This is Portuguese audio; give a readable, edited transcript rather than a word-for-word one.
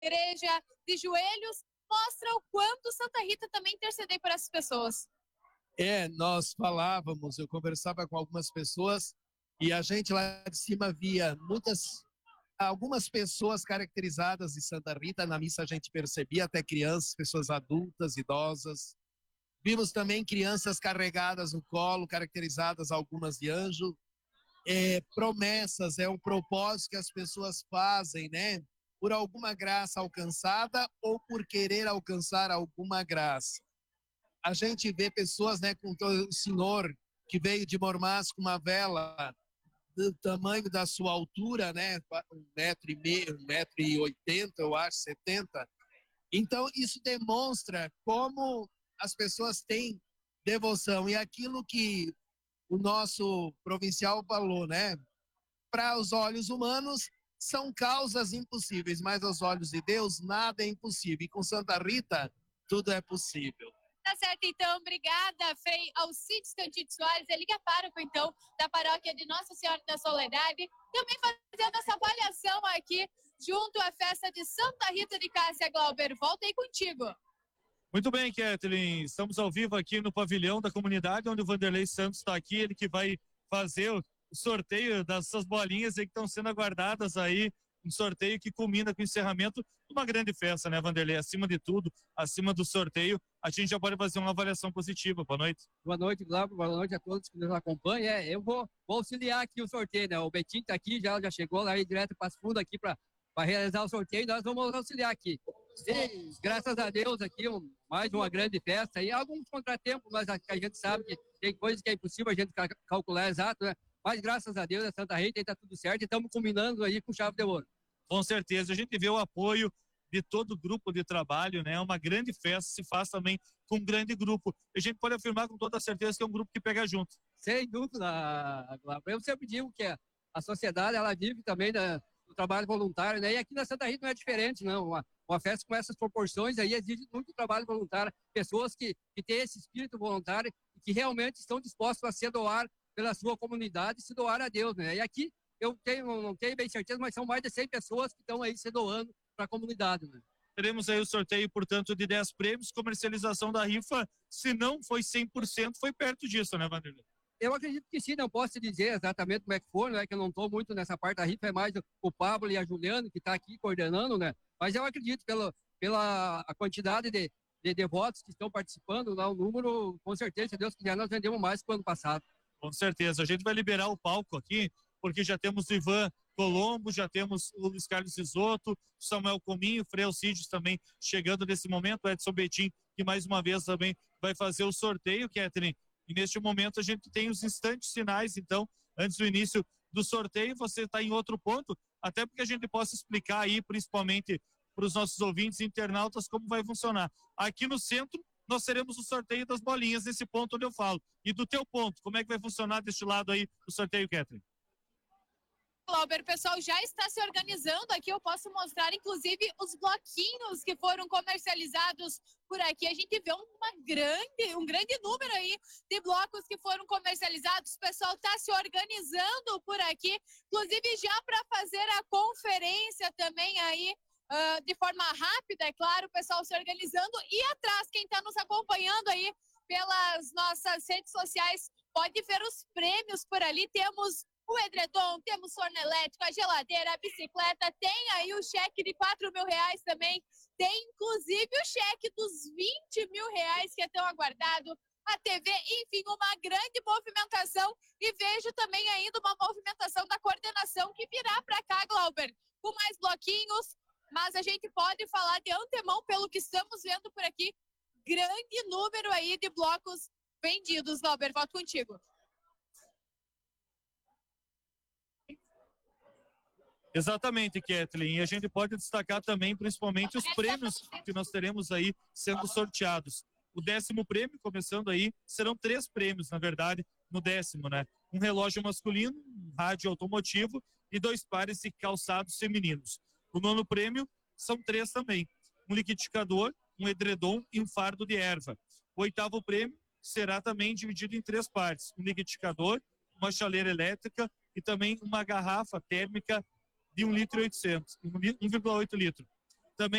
igreja de joelhos, mostra o quanto Santa Rita também intercedeu por essas pessoas. Nós falávamos, eu conversava com algumas pessoas e a gente lá de cima via algumas pessoas caracterizadas de Santa Rita. Na missa a gente percebia até crianças, pessoas adultas, idosas. Vimos também crianças carregadas no colo, caracterizadas algumas de anjo. Promessas, um propósito que as pessoas fazem, né? Por alguma graça alcançada ou por querer alcançar alguma graça. A gente vê pessoas, né, com o senhor que veio de Mormaço com uma vela do tamanho da sua altura, né, 1,5 m, 1,80 m, eu acho, 70. Então, isso demonstra como as pessoas têm devoção. E aquilo que o nosso provincial falou, né, para os olhos humanos são causas impossíveis, mas aos olhos de Deus nada é impossível. E com Santa Rita, tudo é possível. Tá certo, então. Obrigada, Frei Alcides Cantito Soares, ele que é pároco, então, da paróquia de Nossa Senhora da Soledade, também fazendo essa avaliação aqui, junto à festa de Santa Rita de Cássia. Glauber, volta aí contigo. Muito bem, Kathleen, estamos ao vivo aqui no pavilhão da comunidade, onde o Vanderlei Santos está aqui, ele que vai fazer o sorteio dessas bolinhas aí que estão sendo aguardadas aí, um sorteio que culmina com o encerramento de uma grande festa, né, Vanderlei? Acima de tudo, acima do sorteio, a gente já pode fazer uma avaliação positiva. Boa noite. Boa noite, Glauber. Boa noite a todos que nos acompanham. Eu vou auxiliar aqui o sorteio, né? O Betinho está aqui, já chegou lá direto para as fundas aqui para realizar o sorteio, e nós vamos auxiliar aqui. E, graças a Deus aqui, mais uma grande festa. E alguns contratempos, mas a gente sabe que tem coisas que é impossível a gente calcular exato, né? Mas graças a Deus, a Santa Rita está tudo certo e estamos combinando aí com chave de ouro. Com certeza, a gente vê o apoio de todo o grupo de trabalho, né? Uma grande festa se faz também com um grande grupo. A gente pode afirmar com toda certeza que é um grupo que pega junto. Sem dúvida, Glauber. Eu sempre digo que a sociedade, ela vive também do trabalho voluntário, né? E aqui na Santa Rita não é diferente, não. Uma festa com essas proporções aí exige muito trabalho voluntário, pessoas que têm esse espírito voluntário e que realmente estão dispostos a se doar pela sua comunidade e se doar a Deus, né? E aqui eu não tenho bem certeza, mas são mais de 100 pessoas que estão aí se doando para a comunidade, né? Teremos aí o sorteio, portanto, de 10 prêmios, comercialização da rifa, se não foi 100%, foi perto disso, né, Vanderlei? Eu acredito que sim, não posso te dizer exatamente como é que foi, né, que eu não estou muito nessa parte da rifa, é mais o Pablo e a Juliana que está aqui coordenando, né, mas eu acredito pela a quantidade de devotos que estão participando, lá o número, com certeza, se Deus quiser, nós vendemos mais que o ano passado. Com certeza, a gente vai liberar o palco aqui, porque já temos o Ivan Colombo, já temos o Luiz Carlos Isotto, Samuel Cominho, Frei Alcides também chegando nesse momento, o Edson Betim, que mais uma vez também vai fazer o sorteio, Kathleen. E neste momento a gente tem os instantes finais, então, antes do início do sorteio, você está em outro ponto, até porque a gente possa explicar aí, principalmente para os nossos ouvintes e internautas, como vai funcionar. Aqui no centro, nós teremos o sorteio das bolinhas, nesse ponto onde eu falo. E do teu ponto, como é que vai funcionar deste lado aí o sorteio, Kathleen? Glauber, o pessoal já está se organizando aqui, eu posso mostrar inclusive os bloquinhos que foram comercializados por aqui. A gente vê um grande número aí de blocos que foram comercializados, o pessoal está se organizando por aqui, inclusive já para fazer a conferência também aí, de forma rápida, é claro, o pessoal se organizando. E atrás, quem está nos acompanhando aí pelas nossas redes sociais, pode ver os prêmios por ali, temos o edredom, temos forno elétrico, a geladeira, a bicicleta, tem aí o cheque de R$4.000 também, tem inclusive o cheque dos R$20.000 que é tão aguardado, a TV, enfim, uma grande movimentação. E vejo também ainda uma movimentação da coordenação que virá para cá, Glauber, com mais bloquinhos, mas a gente pode falar de antemão, pelo que estamos vendo por aqui, grande número aí de blocos vendidos. Glauber, volto contigo. Exatamente, Kathleen, e a gente pode destacar também principalmente os prêmios que nós teremos aí sendo sorteados. O 10º prêmio, começando aí, serão 3 prêmios, na verdade, no 10º, né? Um relógio masculino, um rádio automotivo e 2 pares de calçados femininos. O 9º prêmio são 3 também, um liquidificador, um edredom e um fardo de erva. O 8º prêmio será também dividido em 3 partes, um liquidificador, uma chaleira elétrica e também uma garrafa térmica de 1,8 litro.